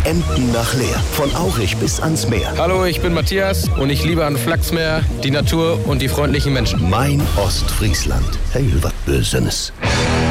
Emden nach Leer. Von Aurich bis ans Meer. Hallo, ich bin Matthias und ich liebe an Flachsmeer die Natur und die freundlichen Menschen. Mein Ostfriesland. Hey, was Bösenes.